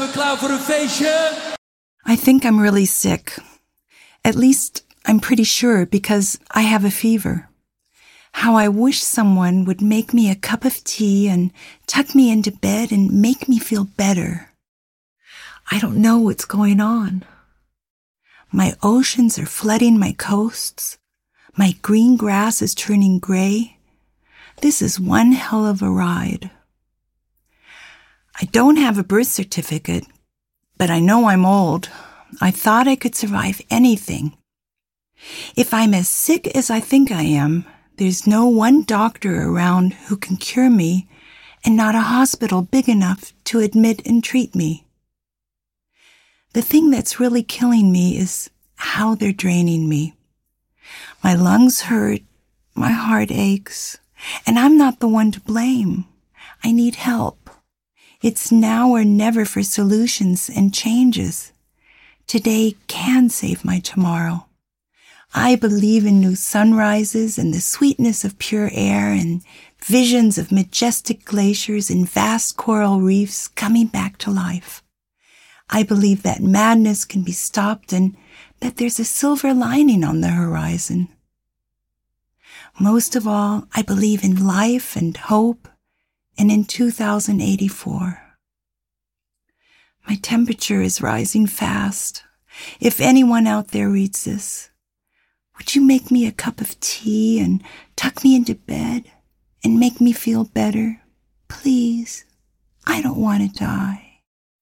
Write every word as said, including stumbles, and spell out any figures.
we klaar voor een feestje? I think I'm really sick. At least I'm pretty sure because I have a fever. How I wish someone would make me a cup of tea and tuck me into bed and make me feel better. I don't know what's going on. My oceans are flooding my coasts. My green grass is turning gray. This is one hell of a ride. I don't have a birth certificate, but I know I'm old. I thought I could survive anything. If I'm as sick as I think I am, there's no one doctor around who can cure me and not a hospital big enough to admit and treat me. The thing that's really killing me is how they're draining me. My lungs hurt, my heart aches, and I'm not the one to blame. I need help. It's now or never for solutions and changes. Today can save my tomorrow. I believe in new sunrises and the sweetness of pure air and visions of majestic glaciers and vast coral reefs coming back to life. I believe that madness can be stopped and that there's a silver lining on the horizon. Most of all, I believe in life and hope and in two thousand eighty-four. My temperature is rising fast. If anyone out there reads this, would you make me a cup of tea and tuck me into bed and make me feel better? Please, I don't want to die.